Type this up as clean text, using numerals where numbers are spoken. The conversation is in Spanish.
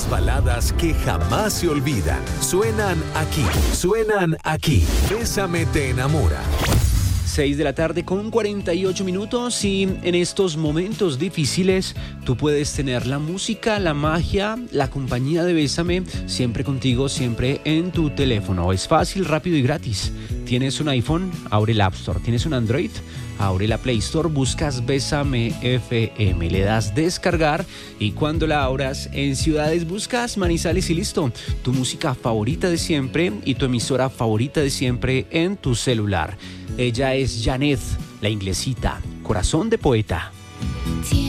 baladas que jamás se olvidan. Suenan aquí. Bésame te enamora. 6 de la tarde con 48 minutos y en estos momentos difíciles tú puedes tener la música, la magia, la compañía de Bésame siempre contigo, siempre en tu teléfono. Es fácil, rápido y gratis. ¿Tienes un iPhone? Abre el App Store. ¿Tienes un Android? Abre la Play Store, buscas Bésame FM, le das descargar y cuando la abras en ciudades buscas Manizales y listo. Tu música favorita de siempre y tu emisora favorita de siempre en tu celular. Ella es Janet, la inglesita, corazón de poeta.